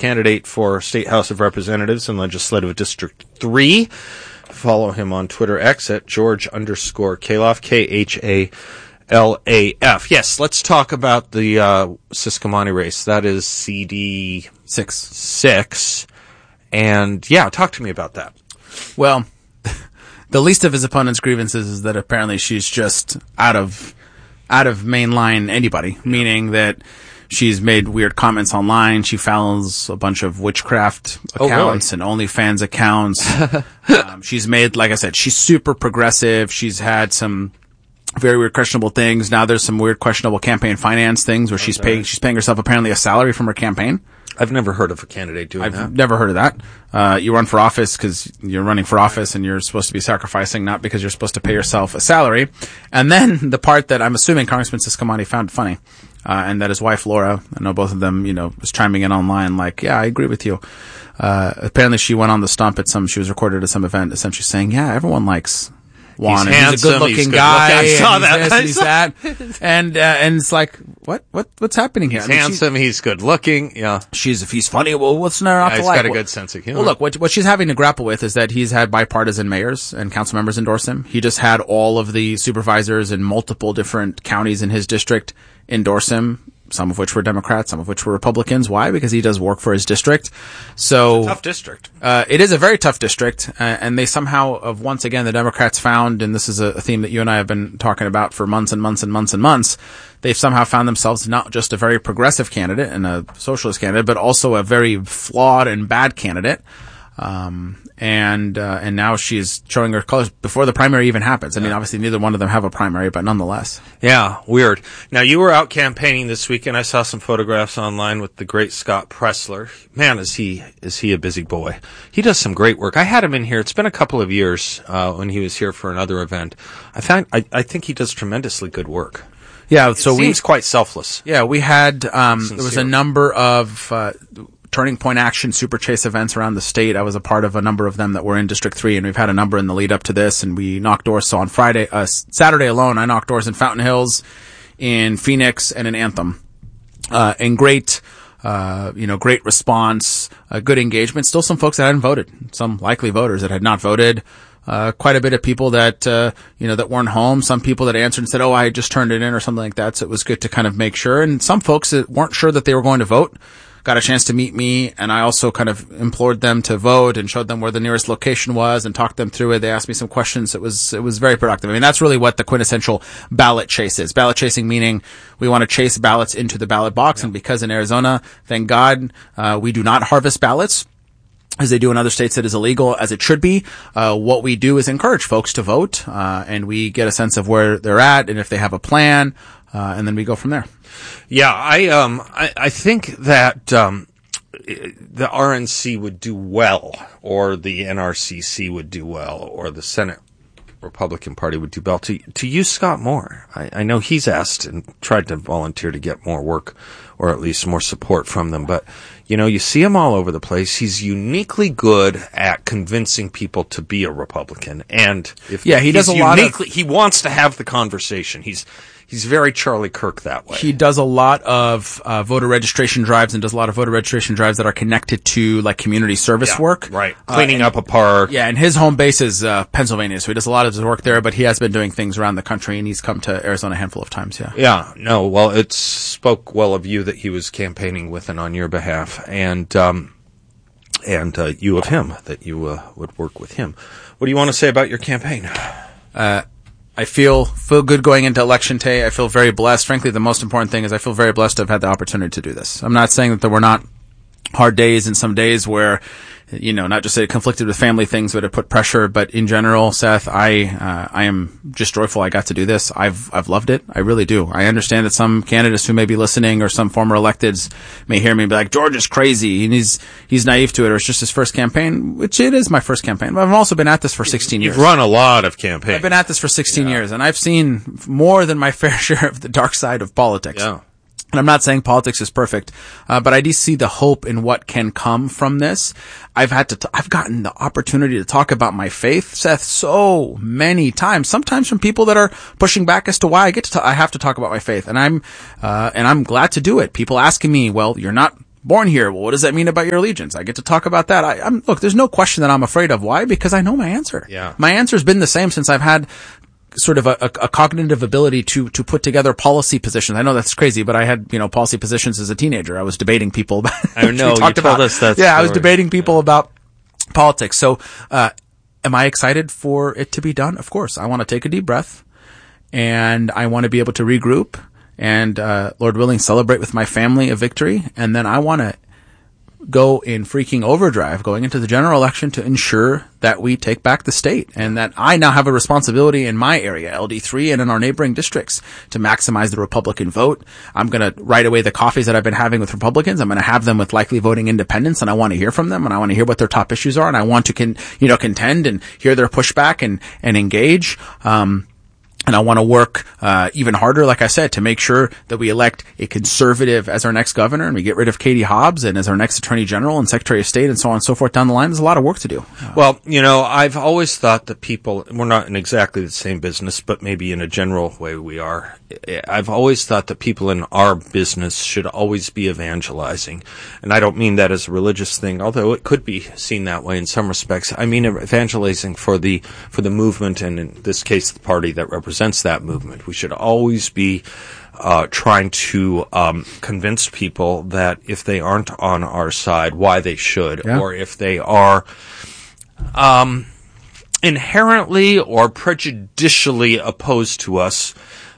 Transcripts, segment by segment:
candidate for State House of Representatives in Legislative District 3. Follow him on Twitter X at George_Khalaf, Khalaf. Yes, let's talk about the Ciscomani race. That is CD 6. And yeah, talk to me about that. Well, the least of his opponent's grievances is that apparently she's just out of mainline anybody, meaning that she's made weird comments online. She follows a bunch of witchcraft accounts and OnlyFans accounts. She's made, like I said, she's super progressive. She's had some very weird questionable things. Now there's some weird questionable campaign finance things where she's paying herself apparently a salary from her campaign. I've never heard of a candidate doing that. I've never heard of that. You run for office because you're running for office and you're supposed to be sacrificing, not because you're supposed to pay yourself a salary. And then the part that I'm assuming Congressman Ciscomani found funny, and that his wife Laura, I know both of them, was chiming in online like, yeah, I agree with you. Apparently she went on the stump she was recorded at some event essentially saying, yeah, everyone likes Juan. He's a good-looking guy. I saw that. He's that. And it's like, what's happening here? He's handsome. He's good-looking. Yeah. If he's funny, well, what's not to like? He's got a good sense of humor. Well, look, what she's having to grapple with is that he's had bipartisan mayors and council members endorse him. He just had all of the supervisors in multiple different counties in his district endorse him. Some of which were Democrats, some of which were Republicans. Why? Because he does work for his district. So it's a tough district. It is a very tough district, and they somehow, once again, the Democrats found, and this is a theme that you and I have been talking about for months and months and months and months, they've somehow found themselves not just a very progressive candidate and a socialist candidate, but also a very flawed and bad candidate. And now she's showing her colors before the primary even happens. I mean, obviously neither one of them have a primary, but nonetheless. Yeah, weird. Now, you were out campaigning this weekend. I saw some photographs online with the great Scott Pressler. Man, is he a busy boy. He does some great work. I had him in here. It's been a couple of years, when he was here for another event. I think he does tremendously good work. Yeah, so seems quite selfless. Yeah, we had, there was a number of, Turning Point Action Super Chase events around the state. I was a part of a number of them that were in District 3, and we've had a number in the lead up to this, and we knocked doors. So on Saturday alone, I knocked doors in Fountain Hills, in Phoenix, and in Anthem. And great response, good engagement. Still some folks that hadn't voted, some likely voters that had not voted. Quite a bit of people that, that weren't home. Some people that answered and said, I just turned it in or something like that. So it was good to kind of make sure. And some folks that weren't sure that they were going to vote got a chance to meet me, and I also kind of implored them to vote and showed them where the nearest location was and talked them through it. They asked me some questions. It was very productive. I mean, that's really what the quintessential ballot chase is. Ballot chasing meaning we want to chase ballots into the ballot box, and because in Arizona, thank God, we do not harvest ballots, as they do in other states that is illegal, as it should be. What we do is encourage folks to vote, and we get a sense of where they're at and if they have a plan, and then we go from there. Yeah, I think that the RNC would do well, or the NRCC would do well, or the Senate Republican Party would do well to use Scott more. I know he's asked and tried to volunteer to get more work, or at least more support from them, but you see him all over the place. He's uniquely good at convincing people to be a Republican, and he wants to have the conversation. He's very Charlie Kirk that way. He does a lot of voter registration drives and does a lot of voter registration drives that are connected to like community service work. Right. Cleaning up a park. Yeah, and his home base is Pennsylvania, so he does a lot of his work there, but he has been doing things around the country, and he's come to Arizona a handful of times, yeah. Yeah, no, well, it spoke well of you that he was campaigning with and on your behalf, and you of him, that you would work with him. What do you want to say about your campaign? I feel good going into Election Day. I feel very blessed. Frankly, the most important thing is I feel very blessed to have had the opportunity to do this. I'm not saying that there were not hard days and some days where, not just that it conflicted with family things, but it put pressure. But in general, Seth, I am just joyful I got to do this. I've loved it. I really do. I understand that some candidates who may be listening or some former electeds may hear me and be like, George is crazy and he's naive to it, or it's just his first campaign, which it is my first campaign. But I've also been at this for 16 years. You've run a lot of campaigns. I've been at this for 16 years, and I've seen more than my fair share of the dark side of politics. Yeah. And I'm not saying politics is perfect, but I do see the hope in what can come from this. I've gotten the opportunity to talk about my faith, Seth, so many times, sometimes from people that are pushing back as to why I have to talk about my faith. And I'm glad to do it. People asking me, well, you're not born here. Well, what does that mean about your allegiance? I get to talk about that. Look, there's no question that I'm afraid of. Why? Because I know my answer. Yeah. My answer's been the same since I've had sort of a cognitive ability to put together policy positions. I know that's crazy, but I had, policy positions as a teenager. I was debating people about, I know, you told us that story. I was debating people about politics. So, am I excited for it to be done? Of course. I want to take a deep breath, and I want to be able to regroup and, Lord willing, celebrate with my family a victory. And then I want to go in freaking overdrive going into the general election to ensure that we take back the state, and that I now have a responsibility in my area, LD3, and in our neighboring districts to maximize the Republican vote. I'm going to right away the coffees that I've been having with Republicans, I'm going to have them with likely voting independents, and I want to hear from them, and I want to hear what their top issues are, and I want to contend and hear their pushback and engage. And I want to work even harder, like I said, to make sure that we elect a conservative as our next governor, and we get rid of Katie Hobbs and as our next attorney general and secretary of state, and so on and so forth down the line. There's a lot of work to do. Well, I've always thought that people, we're not in exactly the same business, but maybe in a general way we are. I've always thought that people in our business should always be evangelizing. And I don't mean that as a religious thing, although it could be seen that way in some respects. I mean evangelizing for the movement, and in this case, the party that represents that movement. We should always be trying to convince people that if they aren't on our side, why they should, or if they are inherently or prejudicially opposed to us,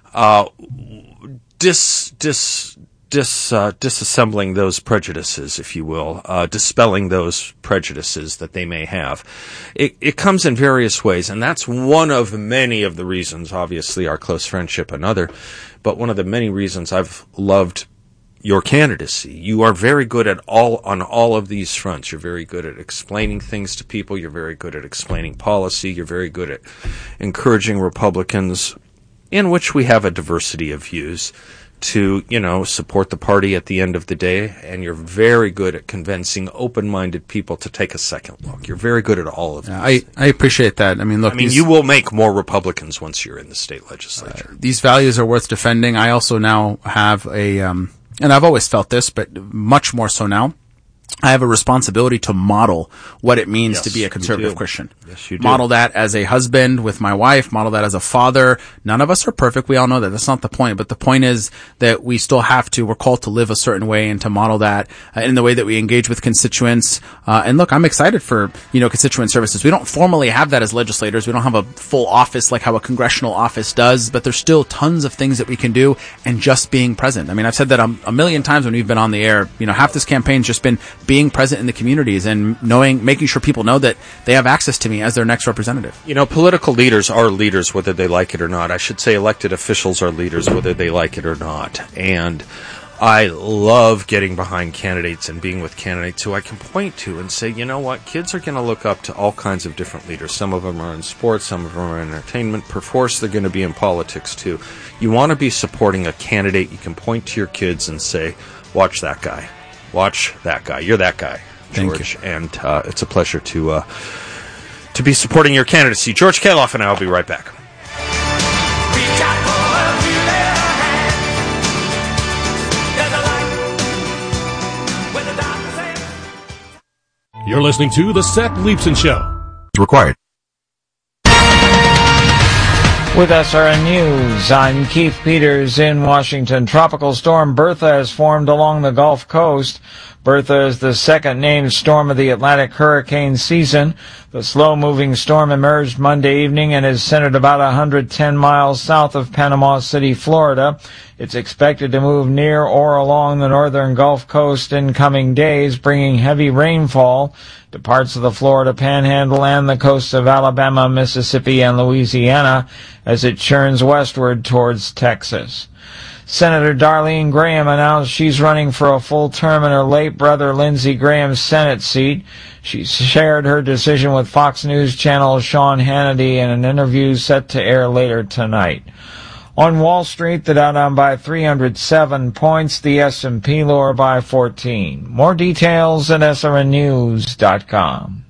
disassembling those prejudices, if you will, dispelling those prejudices that they may have. It comes in various ways, and that's one of many of the reasons, obviously our close friendship another, but one of the many reasons I've loved your candidacy. You are very good on all of these fronts. You're very good at explaining things to people. You're very good at explaining policy. You're very good at encouraging Republicans, in which we have a diversity of views, to, support the party at the end of the day, and you're very good at convincing open-minded people to take a second look. You're very good at all of these. I appreciate that. You will make more Republicans once you're in the state legislature. These values are worth defending. I also now have and I've always felt this, but much more so now, I have a responsibility to model what it means to be a conservative Christian. Yes, you do. Model that as a husband with my wife, model that as a father. None of us are perfect. We all know that. That's not the point. But the point is that we still we're called to live a certain way and to model that in the way that we engage with constituents. And look, I'm excited for, constituent services. We don't formally have that as legislators. We don't have a full office like how a congressional office does, but there's still tons of things that we can do, and just being present. I've said that a million times when we've been on the air. Half this campaign's just been being present in the communities and making sure people know that they have access to me as their next representative. Political leaders are leaders whether they like it or not. I should say elected officials are leaders whether they like it or not. And I love getting behind candidates and being with candidates who I can point to and say, you know what, kids are going to look up to all kinds of different leaders. Some of them are in sports, some of them are in entertainment. Perforce, they're going to be in politics too. You want to be supporting a candidate you can point to your kids and say, watch that guy. Watch that guy. You're that guy, George. Thank you. And it's a pleasure to be supporting your candidacy. George Kaloff and I will be right back. You're listening to The Seth Leibsohn Show. Required. With SRN News, I'm Keith Peters in Washington. Tropical storm Bertha has formed along the Gulf Coast. Bertha is the second named storm of the Atlantic hurricane season. The slow-moving storm emerged Monday evening and is centered about 110 miles south of Panama City, Florida. It's expected to move near or along the northern Gulf Coast in coming days, bringing heavy rainfall to parts of the Florida Panhandle and the coasts of Alabama, Mississippi, and Louisiana as it churns westward towards Texas. Senator Darlene Graham announced she's running for a full term in her late brother Lindsey Graham's Senate seat. She shared her decision with Fox News Channel's Sean Hannity in an interview set to air later tonight. On Wall Street, the Dow down by 307 points, the S&P lower by 14. More details at srnnews.com.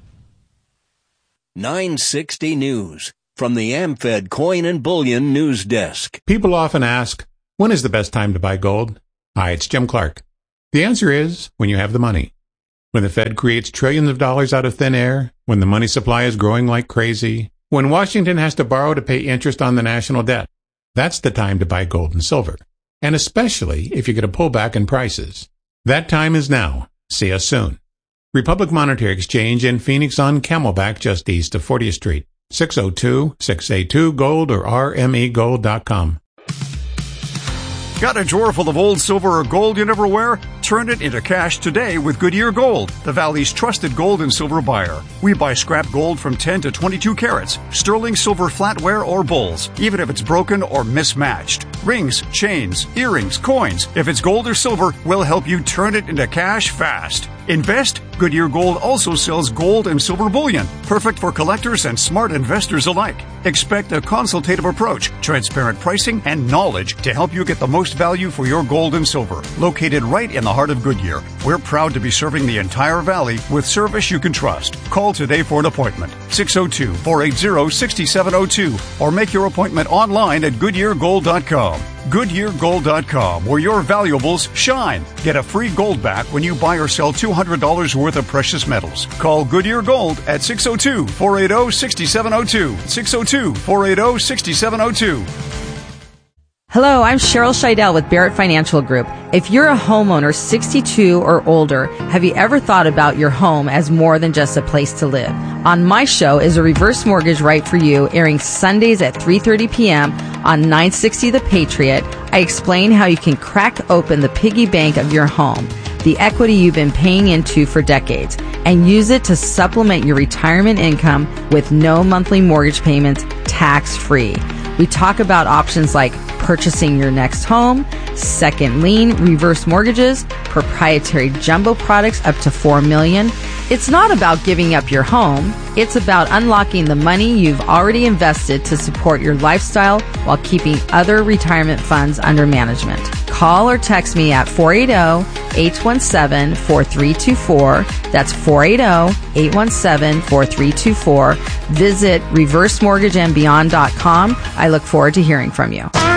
960 News from the AmFed Coin and Bullion News Desk. People often ask, when is the best time to buy gold? Hi, it's Jim Clark. The answer is when you have the money. When the Fed creates trillions of dollars out of thin air, when the money supply is growing like crazy, when Washington has to borrow to pay interest on the national debt. That's the time to buy gold and silver. And especially if you get a pullback in prices. That time is now. See us soon. Republic Monetary Exchange in Phoenix on Camelback just east of 40th Street. 602-682-GOLD or rmegold.com. Got a drawer full of old silver or gold you never wear? Turn it into cash today with Goodyear Gold, the Valley's trusted gold and silver buyer. We buy scrap gold from 10 to 22 carats, sterling silver flatware or bowls, even if it's broken or mismatched. Rings, chains, earrings, coins. If it's gold or silver, we'll help you turn it into cash fast. Invest? Goodyear Gold also sells gold and silver bullion, perfect for collectors and smart investors alike. Expect a consultative approach, transparent pricing, and knowledge to help you get the most value for your gold and silver. Located right in the heart of Goodyear, we're proud to be serving the entire valley with service you can trust. Call today for an appointment, 602-480-6702, or make your appointment online at GoodyearGold.com. GoodyearGold.com, where your valuables shine. Get a free gold back when you buy or sell $200 worth of precious metals. Call Goodyear Gold at 602-480-6702. 602-480-6702. Hello, I'm Cheryl Scheidel with Barrett Financial Group. If you're a homeowner 62 or older, have you ever thought about your home as more than just a place to live? On my show is a reverse mortgage right for you, airing Sundays at 3:30 p.m. on 960 The Patriot. I explain how you can crack open the piggy bank of your home, the equity you've been paying into for decades, and use it to supplement your retirement income with no monthly mortgage payments, tax-free. We talk about options like purchasing your next home, second lien, reverse mortgages, proprietary jumbo products up to $4 million. It's not about giving up your home. It's about unlocking the money you've already invested to support your lifestyle while keeping other retirement funds under management. Call or text me at 480-817-4324. That's 480-817-4324. Visit reversemortgageandbeyond.com. I look forward to hearing from you.